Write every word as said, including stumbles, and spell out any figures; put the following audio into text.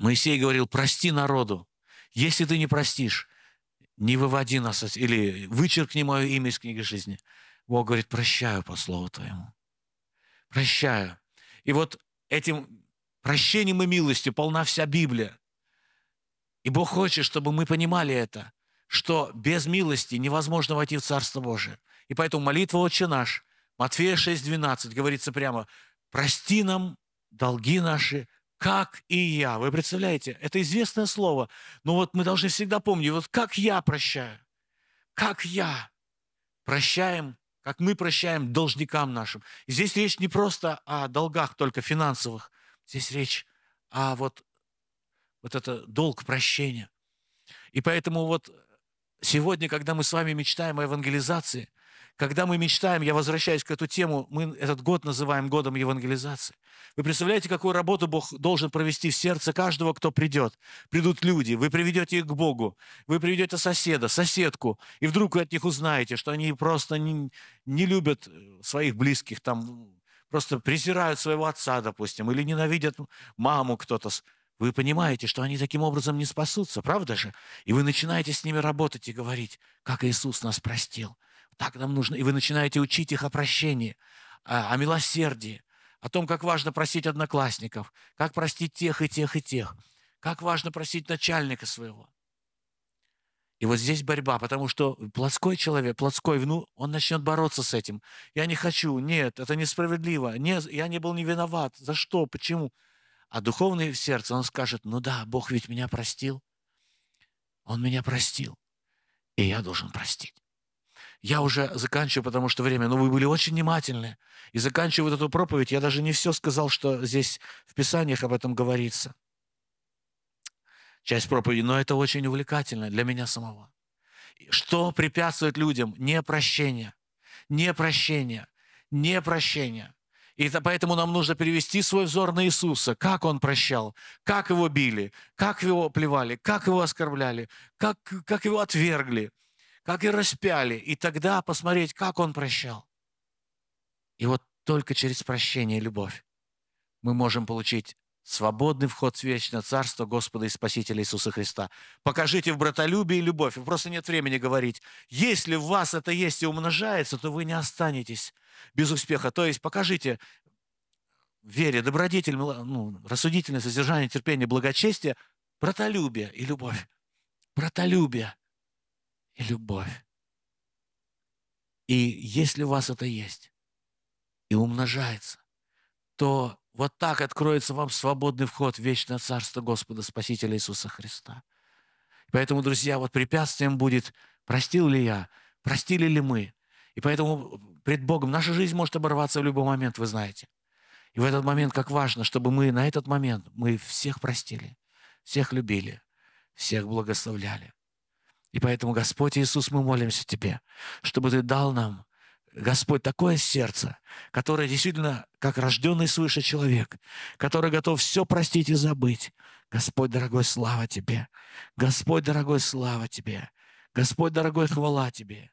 Моисей говорил: прости народу. Если ты не простишь, не выводи нас, от- или вычеркни мое имя из книги жизни. Бог говорит: прощаю по слову твоему. Прощаю. И вот этим прощением и милостью полна вся Библия. И Бог хочет, чтобы мы понимали это, что без милости невозможно войти в Царство Божие. И поэтому молитва «Отче наш», Матфея шесть двенадцать, говорится прямо: «Прости нам долги наши, как и я». Вы представляете, это известное слово, но вот мы должны всегда помнить, вот как я прощаю, как я прощаем, как мы прощаем должникам нашим. И здесь речь не просто о долгах только финансовых, здесь речь о вот, вот это долг прощения. И поэтому вот сегодня, когда мы с вами мечтаем о евангелизации, когда мы мечтаем, я возвращаюсь к эту тему, мы этот год называем годом евангелизации. Вы представляете, какую работу Бог должен провести в сердце каждого, кто придет? Придут люди, вы приведете их к Богу, вы приведете соседа, соседку, и вдруг вы от них узнаете, что они просто не, не любят своих близких, там, просто презирают своего отца, допустим, или ненавидят маму кто-то. Вы понимаете, что они таким образом не спасутся, правда же? И вы начинаете с ними работать и говорить, как Иисус нас простил. Так нам нужно. И вы начинаете учить их о прощении, о, о милосердии, о том, как важно простить одноклассников, как простить тех и тех и тех, как важно простить начальника своего. И вот здесь борьба, потому что плотской человек, плотской, ну, он начнет бороться с этим. Я не хочу, нет, это несправедливо, нет, я не был не виноват. За что, почему? А духовный в сердце, он скажет: ну да, Бог ведь меня простил. Он меня простил, и я должен простить. Я уже заканчиваю, потому что время, но вы были очень внимательны. И заканчиваю эту проповедь, я даже не все сказал, что здесь в Писаниях об этом говорится. Часть проповеди, но это очень увлекательно для меня самого. Что препятствует людям? Непрощение, непрощение, непрощение. И это, поэтому нам нужно перевести свой взор на Иисуса. Как Он прощал, как Его били, как Его плевали, как Его оскорбляли, как, как Его отвергли, как и распяли. И тогда посмотреть, как Он прощал. И вот только через прощение и любовь мы можем получить свободный вход в вечное Царство Господа и Спасителя Иисуса Христа. Покажите в братолюбии и любовь. Просто нет времени говорить. Если в вас это есть и умножается, то вы не останетесь без успеха. То есть покажите в вере, добродетель, ну, рассудительное содержание, терпение, благочестие, братолюбие и любовь. Братолюбие и любовь. И если у вас это есть и умножается, то вот так откроется вам свободный вход в вечное Царство Господа Спасителя Иисуса Христа. Поэтому, друзья, вот препятствием будет: простил ли я, простили ли мы. И поэтому пред Богом наша жизнь может оборваться в любой момент, вы знаете. И в этот момент как важно, чтобы мы на этот момент мы всех простили, всех любили, всех благословляли. И поэтому, Господь Иисус, мы молимся Тебе, чтобы Ты дал нам, Господь, такое сердце, которое действительно, как рожденный свыше человек, который готов все простить и забыть. Господь, дорогой, слава Тебе. Господь, дорогой, слава Тебе. Господь, дорогой, хвала Тебе.